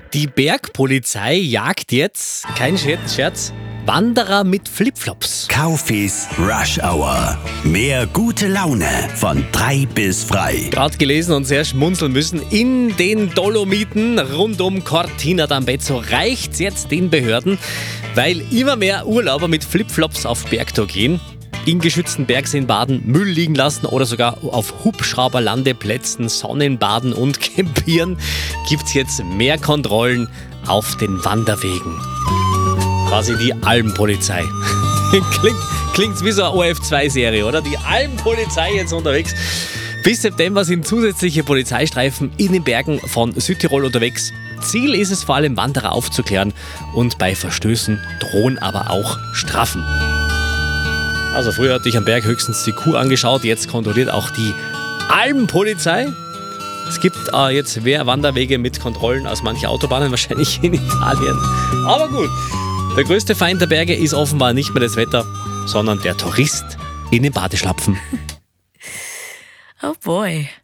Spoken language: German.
Die Bergpolizei jagt jetzt, kein Scherz, Wanderer mit Flipflops. Kaufis Rush Hour. Mehr gute Laune von 3 bis frei. Gerade gelesen und sehr schmunzeln müssen. In den Dolomiten rund um Cortina d'Ampezzo reicht's jetzt den Behörden, weil immer mehr Urlauber mit Flipflops auf Bergtour gehen, in geschützten Bergseen baden, Müll liegen lassen oder sogar auf Hubschrauberlandeplätzen Sonnenbaden und campieren, gibt's jetzt mehr Kontrollen auf den Wanderwegen. Quasi die Alpenpolizei. Klingt wie so eine ORF2-Serie, oder? Die Alpenpolizei jetzt unterwegs. Bis September sind zusätzliche Polizeistreifen in den Bergen von Südtirol unterwegs. Ziel ist es vor allem, Wanderer aufzuklären und bei Verstößen drohen aber auch Strafen. Also früher hatte ich am Berg höchstens die Kuh angeschaut, jetzt kontrolliert auch die Alpenpolizei. Es gibt jetzt mehr Wanderwege mit Kontrollen als manche Autobahnen, wahrscheinlich in Italien. Aber gut, der größte Feind der Berge ist offenbar nicht mehr das Wetter, sondern der Tourist in den Badeschlapfen. Oh boy.